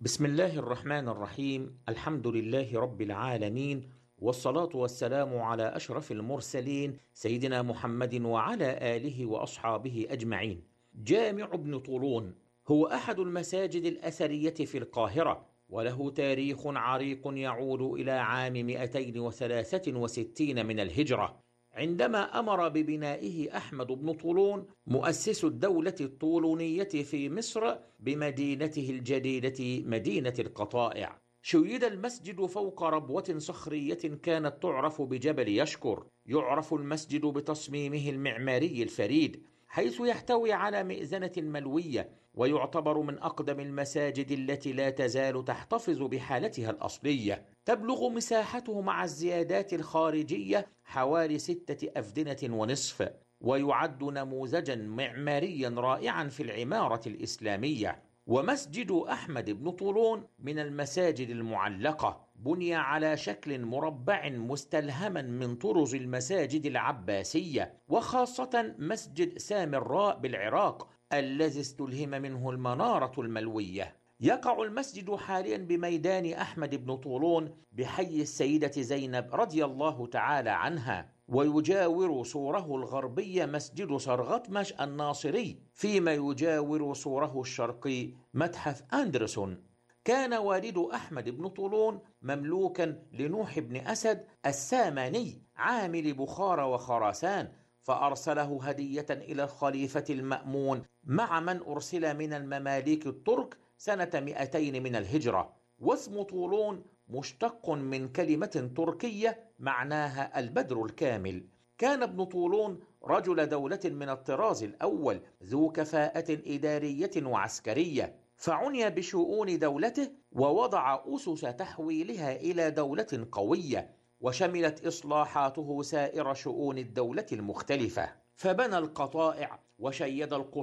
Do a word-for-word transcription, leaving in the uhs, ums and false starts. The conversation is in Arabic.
بسم الله الرحمن الرحيم. الحمد لله رب العالمين، والصلاة والسلام على أشرف المرسلين سيدنا محمد وعلى آله وأصحابه أجمعين. جامع ابن طولون هو أحد المساجد الأثرية في القاهرة، وله تاريخ عريق يعود إلى عام مئتين وثلاثة وستين من الهجرة، عندما أمر ببنائه أحمد بن طولون مؤسس الدولة الطولونية في مصر بمدينته الجديدة مدينة القطائع. شيد المسجد فوق ربوة صخرية كانت تعرف بجبل يشكر. يعرف المسجد بتصميمه المعماري الفريد، حيث يحتوي على مئذنة ملوية، ويعتبر من أقدم المساجد التي لا تزال تحتفظ بحالتها الأصلية. تبلغ مساحته مع الزيادات الخارجية حوالي ستة أفدنة ونصف، ويعد نموذجا معماريا رائعا في العمارة الإسلامية. ومسجد أحمد بن طولون من المساجد المعلقة، بني على شكل مربع مستلهما من طرز المساجد العباسية، وخاصة مسجد سامراء بالعراق الذي استلهم منه المنارة الملوية. يقع المسجد حاليا بميدان أحمد بن طولون بحي السيدة زينب رضي الله تعالى عنها، ويجاور سوره الغربي مسجد سرغطمش الناصري، فيما يجاور سوره الشرقي متحف أندرسون. كان والد أحمد بن طولون مملوكا لنوح بن أسد الساماني عامل بخارى وخراسان، فأرسله هدية إلى الخليفة المأمون مع من أرسل من المماليك الترك سنة مئتين من الهجرة. واسم طولون مشتق من كلمة تركية معناها البدر الكامل. كان ابن طولون رجل دولة من الطراز الأول، ذو كفاءة إدارية وعسكرية، فعني بشؤون دولته ووضع أسس تحويلها إلى دولة قوية، وشملت إصلاحاته سائر شؤون الدولة المختلفة. فبنى القطائع وشيد القصور